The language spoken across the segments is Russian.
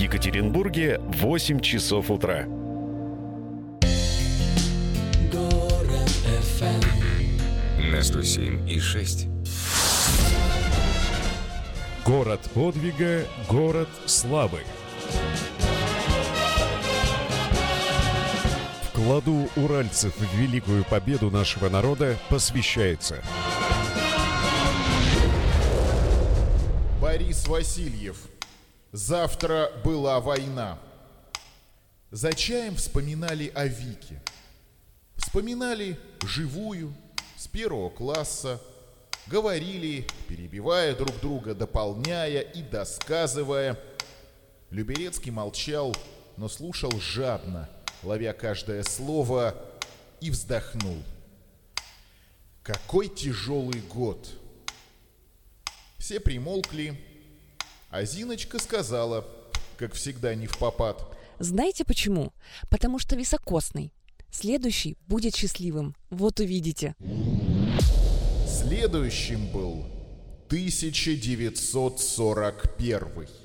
Екатеринбурге 8 часов утра. Город FM на 107,6. Город подвига, город славы. Вкладу уральцев в великую победу нашего народа посвящается Борис Васильев. Завтра была война. За чаем вспоминали о Вике. Вспоминали живую, с первого класса. Говорили, перебивая друг друга, дополняя и досказывая. Люберецкий молчал, но слушал жадно, ловя каждое слово, и вздохнул. Какой тяжелый год! Все примолкли, а Зиночка сказала, как всегда невпопад: знаете почему? Потому что високосный. Следующий будет счастливым. Вот увидите. Следующим был 1941.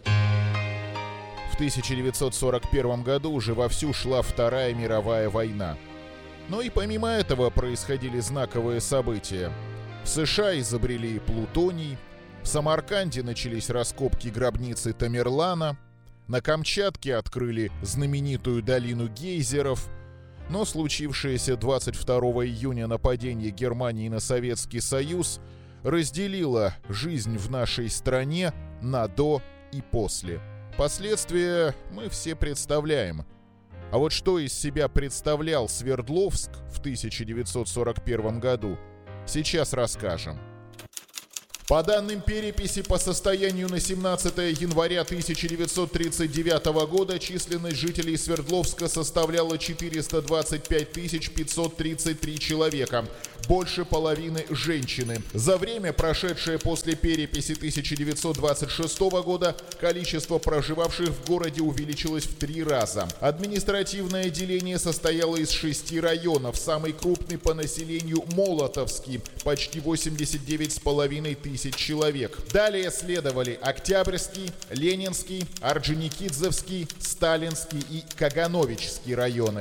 В 1941 году уже вовсю шла Вторая мировая война. Но и помимо этого происходили знаковые события. В США изобрели плутоний, в Самарканде начались раскопки гробницы Тамерлана, на Камчатке открыли знаменитую долину гейзеров, но случившееся 22 июня нападение Германии на Советский Союз разделило жизнь в нашей стране на до и после. Последствия мы все представляем. А вот что из себя представлял Свердловск в 1941 году, сейчас расскажем. По данным переписи по состоянию на 17 января 1939 года численность жителей Свердловска составляла 425 533 человека, больше половины женщины. За время, прошедшее после переписи 1926 года, количество проживавших в городе увеличилось в 3 раза. Административное деление состояло из 6 районов, самый крупный по населению Молотовский, почти 89,5 тысяч человек. Далее следовали Октябрьский, Ленинский, Орджоникидзевский, Сталинский и Кагановичский районы.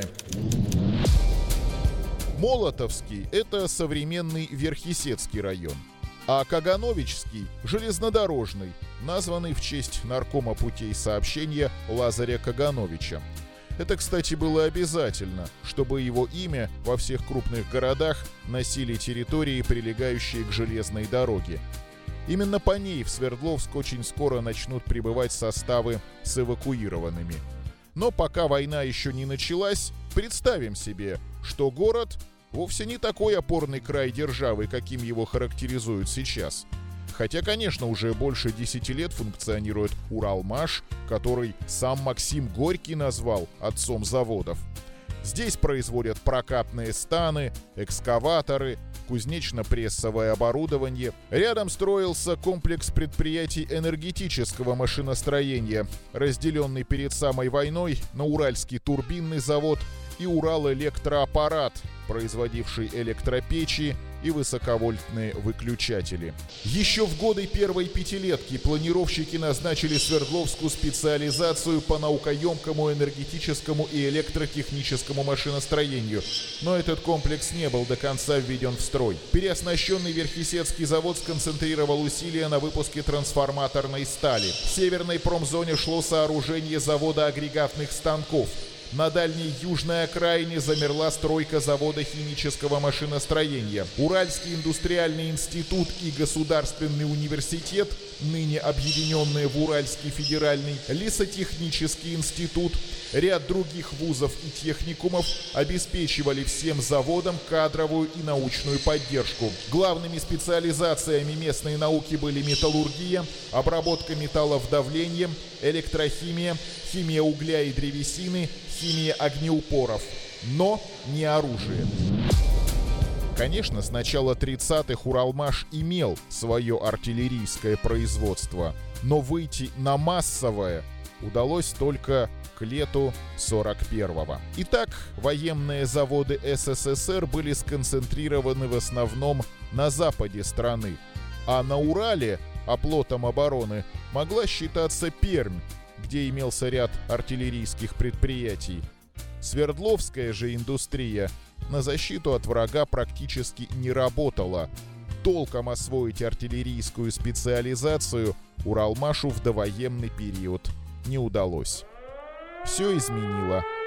Молотовский – это современный Верхесецкий район, а Кагановичский – железнодорожный, названный в честь наркома путей сообщения Лазаря Кагановича. Это, кстати, было обязательно, чтобы его имя во всех крупных городах носили территории, прилегающие к железной дороге. Именно по ней в Свердловск очень скоро начнут прибывать составы с эвакуированными. Но пока война еще не началась, представим себе, что город вовсе не такой опорный край державы, каким его характеризуют сейчас. Хотя, конечно, уже больше 10 лет функционирует Уралмаш, который сам Максим Горький назвал отцом заводов. Здесь производят прокатные станы, экскаваторы, кузнечно-прессовое оборудование. Рядом строился комплекс предприятий энергетического машиностроения, разделенный перед самой войной на Уральский турбинный завод и Уралэлектроаппарат, производивший электропечи и высоковольтные выключатели. Еще в годы первой пятилетки планировщики назначили Свердловску специализацию по наукоемкому энергетическому и электротехническому машиностроению, но этот комплекс не был до конца введен в строй. Переоснащенный Верхесецкий завод сконцентрировал усилия на выпуске трансформаторной стали. В северной промзоне шло сооружение завода агрегатных станков. На дальней южной окраине замерла стройка завода химического машиностроения. Уральский индустриальный институт и Государственный университет, ныне объединенные в Уральский федеральный лесотехнический институт, ряд других вузов и техникумов обеспечивали всем заводам кадровую и научную поддержку. Главными специализациями местной науки были металлургия, обработка металлов давлением, электрохимия, химия угля и древесины, химия огнеупоров, но не оружие. Конечно, с начала 30-х Уралмаш имел свое артиллерийское производство, но выйти на массовое удалось только к лету 41-го. Итак, военные заводы СССР были сконцентрированы в основном на западе страны, а на Урале оплотом обороны могла считаться Пермь, где имелся ряд артиллерийских предприятий. Свердловская же индустрия на защиту от врага практически не работала. Толком освоить артиллерийскую специализацию Уралмашу в довоенный период не удалось. Все изменила